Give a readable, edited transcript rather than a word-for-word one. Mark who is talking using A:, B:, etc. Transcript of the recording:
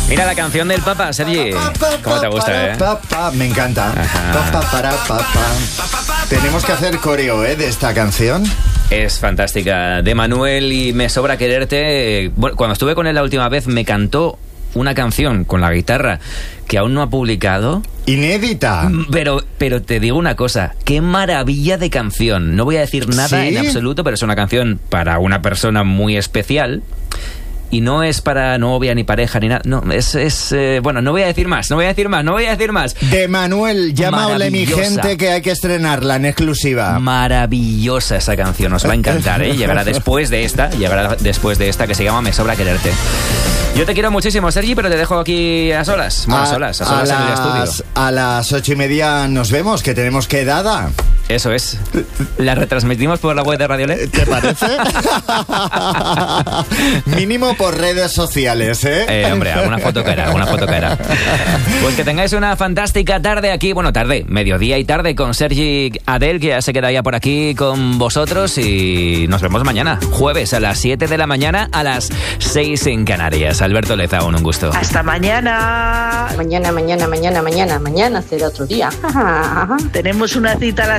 A: Mira la canción del Papa, Sergi. ¿Cómo te gusta,
B: Me encanta. Tenemos que hacer coreo, de esta canción.
A: Es fantástica. De Manuel y Me sobra quererte. Bueno, cuando estuve con él la última vez me cantó una canción con la guitarra que aún no ha publicado.
B: Inédita.
A: Pero te digo una cosa, qué maravilla de canción. No voy a decir nada en absoluto, pero es una canción para una persona muy especial. Y no es para novia ni pareja ni nada. No, bueno, no voy a decir más.
B: De Manuel, llamadle mi gente que hay que estrenarla en exclusiva.
A: Maravillosa esa canción, os va a encantar, ¿eh? Llegará después de esta que se llama Me sobra quererte. Yo te quiero muchísimo, Sergi, pero te dejo aquí a solas. Bueno, a solas en el estudio.
B: A las 8:30 nos vemos, que tenemos quedada.
A: Eso es. ¿La retransmitimos por la web de Radiolet?
B: ¿Te parece? Mínimo por redes sociales, ¿eh?
A: Hombre, alguna foto caerá. Pues que tengáis una fantástica tarde aquí. Bueno, tarde, mediodía y tarde con Sergi Adel, que ya se queda ya por aquí con vosotros. Y nos vemos mañana, jueves, a las 7 de la mañana, a las 6 en Canarias. Alberto Lezaun, un gusto.
C: Hasta mañana.
D: Mañana será otro día.
C: Tenemos una cita a las